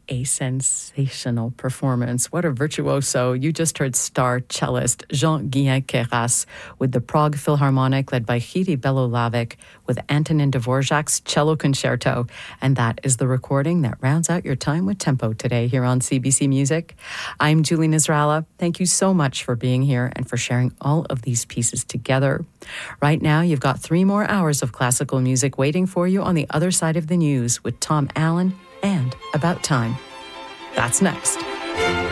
A sensational performance. What a virtuoso. You just heard star cellist Jean-Guillain Queyras with the Prague Philharmonic led by Jiří Belohlávek with Antonin Dvorak's Cello Concerto. And that is the recording that rounds out your time with Tempo today here on CBC Music. I'm Julie Nizralla. Thank you so much for being here and for sharing all of these pieces together. Right now, you've got 3 more hours of classical music waiting for you on the other side of the news with Tom Allen and About Time. That's next.